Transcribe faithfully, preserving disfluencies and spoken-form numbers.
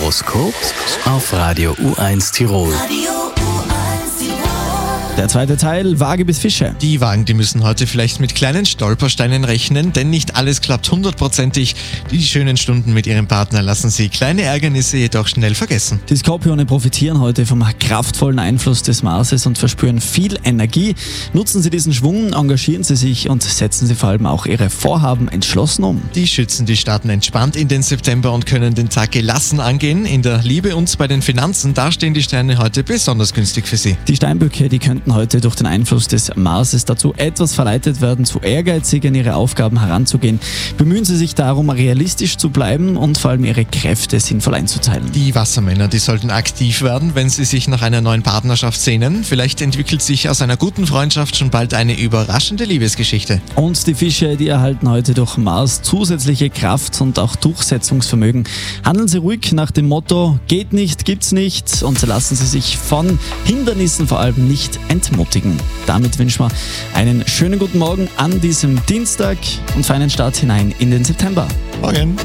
Horoskop auf Radio U eins Tirol. Der zweite Teil, Waage bis Fische. Die Wagen, die müssen heute vielleicht mit kleinen Stolpersteinen rechnen, denn nicht alles klappt hundertprozentig. Die schönen Stunden mit ihrem Partner lassen sie kleine Ärgernisse jedoch schnell vergessen. Die Skorpione profitieren heute vom kraftvollen Einfluss des Marses und verspüren viel Energie. Nutzen Sie diesen Schwung, engagieren Sie sich und setzen Sie vor allem auch Ihre Vorhaben entschlossen um. Die Schützen, die starten entspannt in den September und können den Tag gelassen angehen. In der Liebe und bei den Finanzen, da stehen die Sterne heute besonders günstig für Sie. Die Steinböcke, die könnten heute durch den Einfluss des Marses dazu etwas verleitet werden, zu ehrgeizig an ihre Aufgaben heranzugehen. Bemühen Sie sich darum, realistisch zu bleiben und vor allem Ihre Kräfte sinnvoll einzuteilen. Die Wassermänner, die sollten aktiv werden, wenn sie sich nach einer neuen Partnerschaft sehnen. Vielleicht entwickelt sich aus einer guten Freundschaft schon bald eine überraschende Liebesgeschichte. Und die Fische, die erhalten heute durch Mars zusätzliche Kraft und auch Durchsetzungsvermögen. Handeln Sie ruhig nach dem Motto, geht nicht, gibt's nicht, und lassen Sie sich von Hindernissen vor allem nicht entmutigen. Damit wünschen wir einen schönen guten Morgen an diesem Dienstag und feinen Start hinein in den September. Morgen.